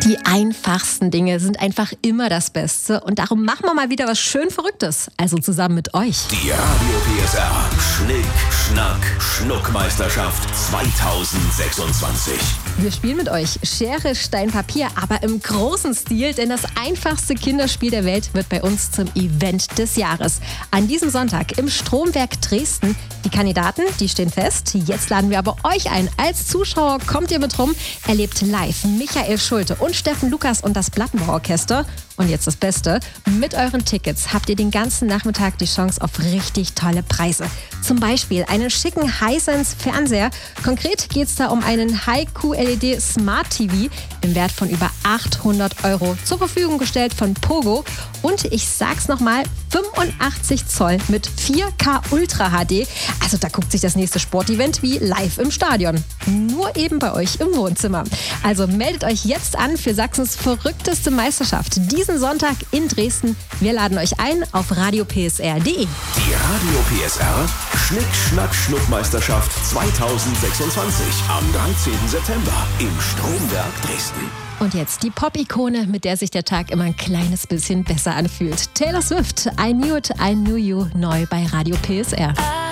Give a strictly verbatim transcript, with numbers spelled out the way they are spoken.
Die einfachsten Dinge sind einfach immer das Beste und darum machen wir mal wieder was schön Verrücktes, also zusammen mit euch. Die Radio P S R Schnick, Schnack, Schnuckmeisterschaft zweitausendsechsundzwanzig. Wir spielen mit euch Schere, Stein, Papier, aber im großen Stil, denn das einfachste Kinderspiel der Welt wird bei uns zum Event des Jahres. An diesem Sonntag im Stromwerk Dresden. Die Kandidaten, die stehen fest. Jetzt laden wir aber euch ein. Als Zuschauer kommt ihr mit rum, erlebt live Michael Schulte und Steffen Lukas und das Plattenbau-Orchester. Und jetzt das Beste, mit euren Tickets habt ihr den ganzen Nachmittag die Chance auf richtig tolle Preise. Zum Beispiel einen schicken Hisense-Fernseher. Konkret geht es da um einen High-Q-L E D Smart T V im Wert von über achthundert Euro zur Verfügung gestellt von Pogo. Und ich sag's nochmal, fünfundachtzig Zoll mit vier K Ultra H D. Also da guckt sich das nächste Sportevent wie live im Stadion. Nur eben bei euch im Wohnzimmer. Also meldet euch jetzt an für Sachsens verrückteste Meisterschaft. Diesen Sonntag in Dresden. Wir laden euch ein auf radio p s r punkt d e. Die Radio P S R Schnick, Schnack, Schnuckmeisterschaft zweitausendsechsundzwanzig am dreizehnten September im Stromwerk Dresden. Und jetzt die Pop-Ikone, mit der sich der Tag immer ein kleines bisschen besser anfühlt. Taylor Swift, I Knew It, I Knew You, neu bei Radio P S R.